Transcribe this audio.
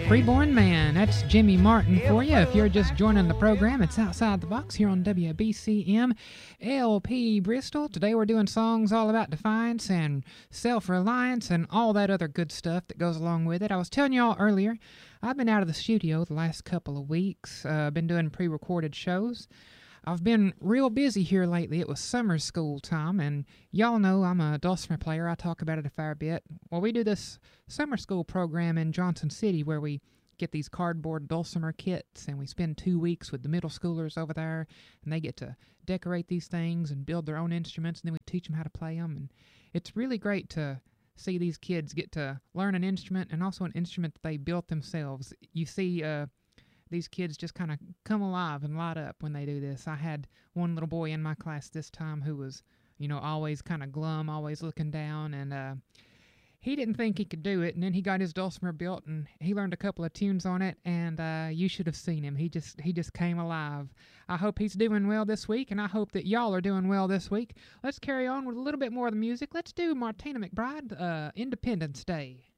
Freeborn Man, that's Jimmy Martin for you. If you're just joining the program, it's Outside the Box here on WBCM LP Bristol. Today we're doing songs all about defiance and self-reliance and all that other good stuff that goes along with it. I was telling y'all earlier, I've been out of the studio the last couple of weeks. Been doing pre-recorded shows. I've been real busy here lately. It was summer school time, and y'all know I'm a dulcimer player. I talk about it a fair bit. Well, we do this summer school program in Johnson City where we get these cardboard dulcimer kits, and we spend 2 weeks with the middle schoolers over there, and they get to decorate these things and build their own instruments, and then we teach them how to play them. And it's really great to see these kids get to learn an instrument, and also an instrument that they built themselves. You see these kids just kind of come alive and light up when they do this. I had one little boy in my class this time who was, always kind of glum, always looking down, and he didn't think he could do it, and then he got his dulcimer built, and he learned a couple of tunes on it, and you should have seen him. He just came alive. I hope he's doing well this week, and I hope that y'all are doing well this week. Let's carry on with a little bit more of the music. Let's do Martina McBride, Independence Day.